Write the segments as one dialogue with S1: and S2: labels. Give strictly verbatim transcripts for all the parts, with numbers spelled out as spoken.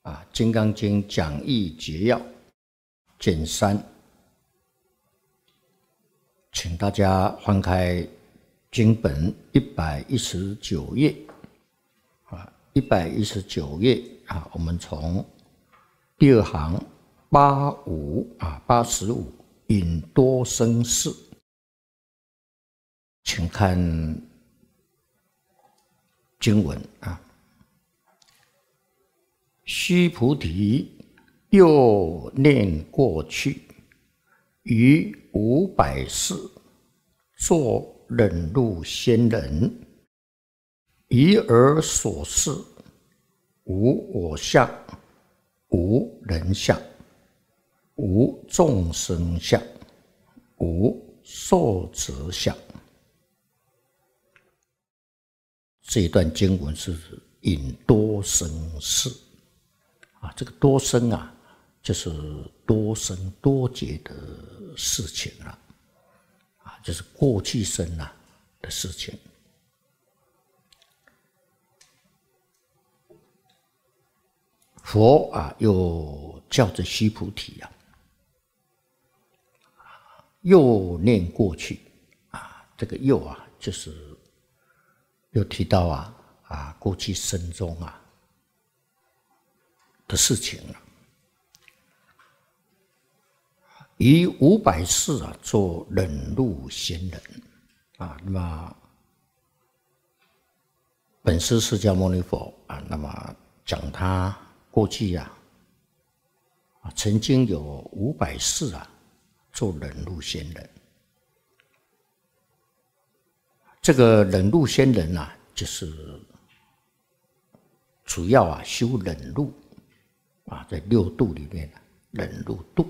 S1: 啊，《金刚经》讲义解要卷三，请大家翻开经本一百一十九页啊，一百一十九页啊，我们从第二行八五啊八十五引多生事，请看经文啊。须菩提，又念过去，于五百世作忍辱仙人，以尔所示，无我相，无人相，无众生相，无寿者相。这一段经文是引多生事啊，这个多生啊，就是多生多劫的事情了啊，就是过去生啊的事情。佛啊，又叫着须菩提啊，又念过去啊，这个又啊，就是又提到啊啊过去生中啊的事情了。以五百世啊做忍辱仙人啊，那么本师释迦牟尼佛啊，那么讲他过去啊，啊曾经有五百世啊做忍辱仙人。这个忍辱仙人啊，就是主要啊修忍辱啊，在六度里面啊，忍辱度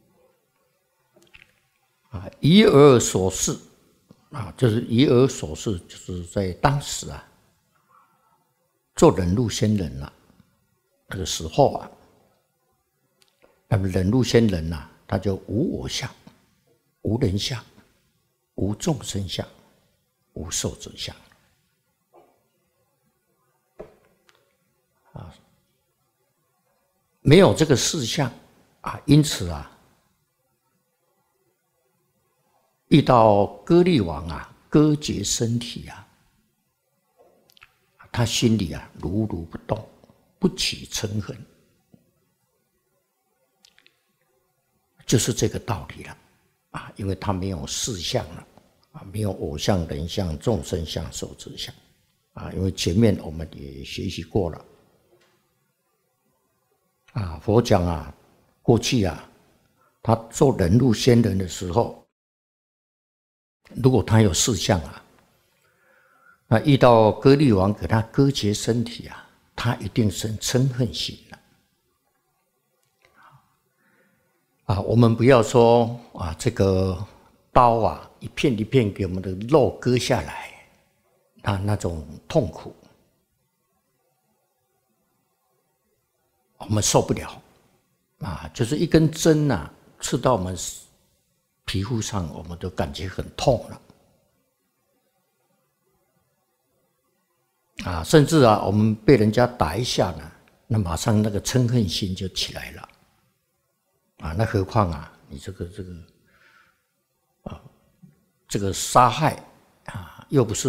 S1: 啊，以尔所示啊，就是以尔所示，就是在当时啊，做忍辱仙人啊，那个时候啊，那么忍辱仙人啊，他就无我相，无人相，无众生相，无寿者相啊，没有这个事相啊，因此啊，遇到歌利王啊割截身体啊，他心里啊如如不动，不起嗔恨，就是这个道理了啊，因为他没有事相了啊，没有我相、人相、众生相、寿者相啊，因为前面我们也学习过了啊，佛讲啊，过去啊，他做忍辱仙人的时候，如果他有事相啊，那遇到歌利王给他割截身体啊，他一定生嗔恨心了啊。我们不要说啊，这个刀啊，一片一片给我们的肉割下来，啊，那种痛苦，我们受不了啊。就是一根针啊，刺到我们皮肤上，我们都感觉很痛了啊。甚至啊，我们被人家打一下呢，那马上那个嗔恨心就起来了啊。那何况啊，你这个这个啊，这个杀害啊，又不是